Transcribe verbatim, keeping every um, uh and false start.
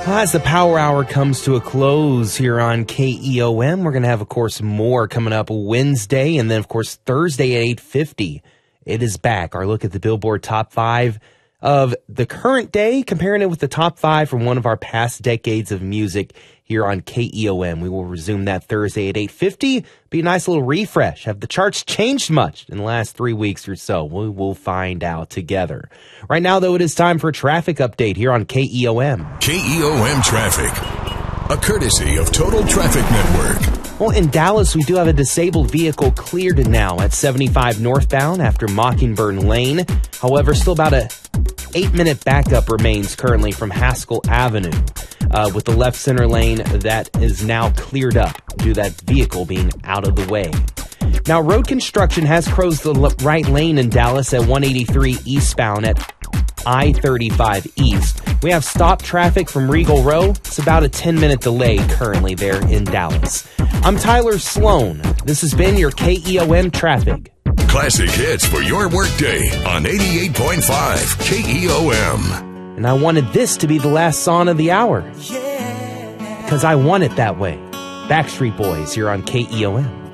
As the Power Hour comes to a close here on K E O M, we're going to have, of course, more coming up Wednesday, and then, of course, Thursday at eight fifty. It is back. Our look at the Billboard Top five of the current day, comparing it with the top five from one of our past decades of music here on K E O M. We will resume that Thursday at eight fifty. Be a nice little refresh. Have the charts changed much in the last three weeks or so? We will find out together. Right now, though, it is time for a traffic update here on K E O M. K E O M Traffic, a courtesy of Total Traffic Network. Well, in Dallas, we do have a disabled vehicle cleared now at seventy-five northbound after Mockingbird Lane. However, still about a eight-minute backup remains currently from Haskell Avenue, uh, with the left center lane that is now cleared up due to that vehicle being out of the way. Now, road construction has closed the right lane in Dallas at one eighty-three eastbound at I thirty-five East. We have stop traffic from Regal Row. It's about a ten-minute delay currently there in Dallas. I'm Tyler Sloan. This has been your K E O M Traffic. Classic hits for your workday on eighty-eight point five K E O M. And I wanted this to be the last song of the hour, because I want it that way. Backstreet Boys here on K E O M.